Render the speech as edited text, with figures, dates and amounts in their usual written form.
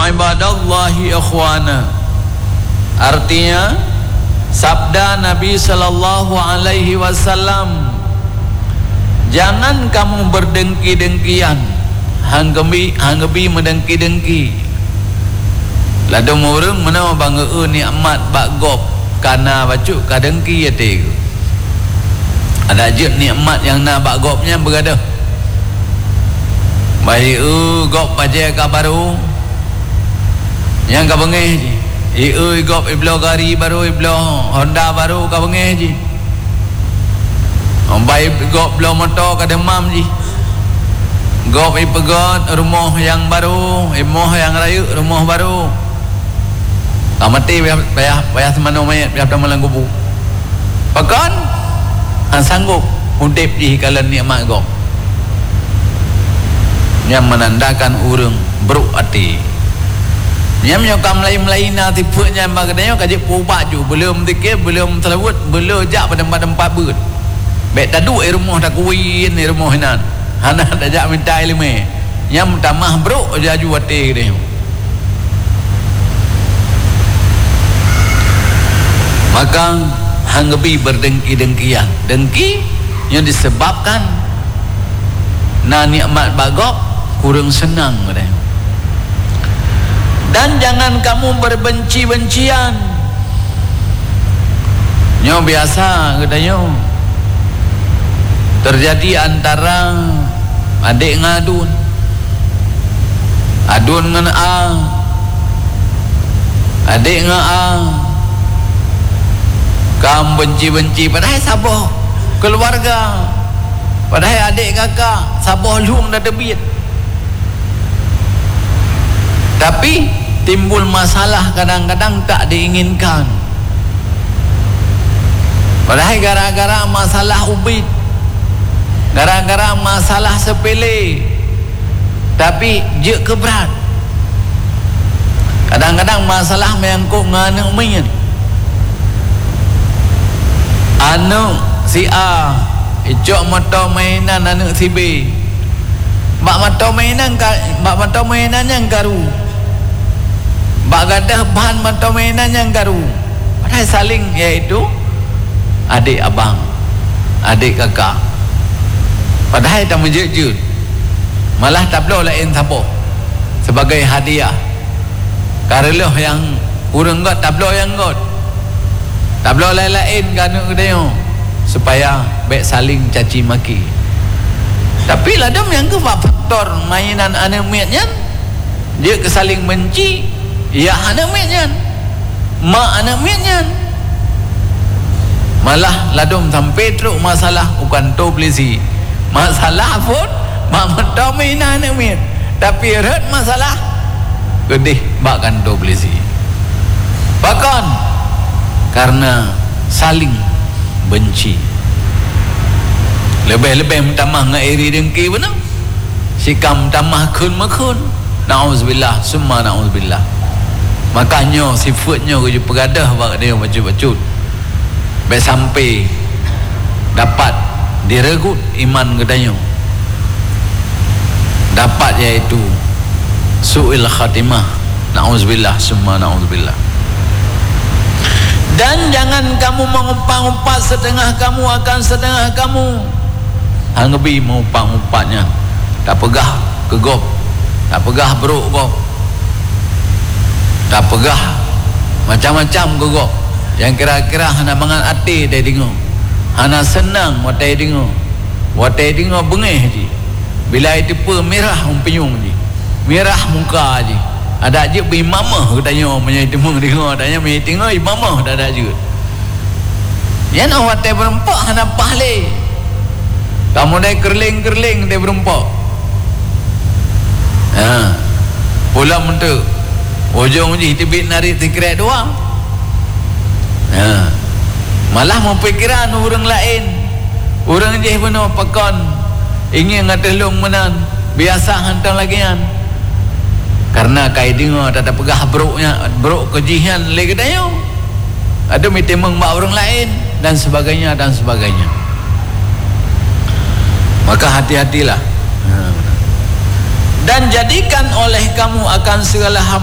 ibadallahi ikhwana. Artinya sabda Nabi sallallahu alaihi wasallam, jangan kamu berdengki-dengkian, hanggebi mendengki-dengki. Ladang orang mana bangga nikmat bagop kana bacuk kadengki ate. Ada je nikmat yang nak bagopnya berada. Baik gop baje ka baru. Yang ka bengeh je. Gop iblo gari baru, iblo Honda baru ka bengeh je. Baik gop iblo motor ka demam je. Gop ipegot rumah yang baru, rumah yang raya, rumah baru. Mati payah semana mayat payah malang kubu. Pakan sanggup udip di kalan nikmat gop. Yang menandakan urang beruk hati. Yang menyokam lain-lain tipenya maknanya kaji pubak ju belum dikir belum terlewat belum jak pada tempat ber. Baik tadu rumah tak kuin rumah hinan. Hana dak jak minta ilmu. Yang tamah beruk jaju hati dia. Maka hanggebi berdengki-dengkian. Dengki yang disebabkan na nikmat bagop kurang senang katanya. Dan jangan kamu berbenci-bencian. Nyo biasa katanya terjadi antara adik ngadun, adun dengan adik dengan kamu benci-benci padahal sabar keluarga, padahal adik kakak sabar luang dah debit. Tapi timbul masalah kadang-kadang tak diinginkan. Padahal gara-gara masalah ubid, gara-gara masalah sepele, tapi je keberat. Kadang-kadang masalah menyangkut dengan umian. Anak si A icok motor mainan anak si B. Bak motor mainan yang garu. Bak gadah bahan motor mainan yang garu. Padahal saling iaitu adik abang, adik kakak. Padahal tak menjejut. Malah tablo lain siapa sebagai hadiah. Karelo yang urang got tablo yang got. Tablo lain-lain kan dia supaya baik saling caci maki. Tapi ladam yang ke faktor mainan anak miatnya dia ke saling benci. Ya anak miatnya, mak anak miatnya. Malah ladam sampai teruk masalah bukan to polisi. Masalah pun mak mentau mainan anak miat. Tapi red masalah gedih bakkan to polisi. Bahkan karena saling benci. Lebih-lebih tamah ngairi dengki benar. Sikam tamah kun makun. Na'udzubillah summa na'udzubillah. Makanya sifatnya kerja pegadah bak dia bacut-bacut. Baik sampai dapat diregut iman katanya. Dapat iaitu su'il khatimah. Na'udzubillah summa na'udzubillah. Dan jangan kamu mengumpat-umpat setengah kamu akan setengah kamu. Hanggebi mengumpat-umpatnya. Tak pegah ke gop, tak pegah beruk gop, tak pegah macam-macam ke gop. Yang kira-kira hana mangan hati dia dengar, hana senang watai dengar, watai dengar bengih je. Bila itu pun merah umpinyung je, merah muka je. Ada je imamah katanya menyai temung dengar, adanya menyai tengah imamah dah ada je. Yang nak watai berempak hana pahle. Kamu dah kerling-kerling dia berempak. Pula mentu ujung je tibit narik tikret doang. Malah mempikiran orang lain. Orang je benar pakon ingin ngatelung menan biasa hantar lagi kan. Karena kai dengar tak ada pegah beruk kejihan lagi dayo. Ada mitemeng mak orang lain dan sebagainya dan sebagainya. Maka hati-hatilah. Dan jadikan oleh kamu akan segala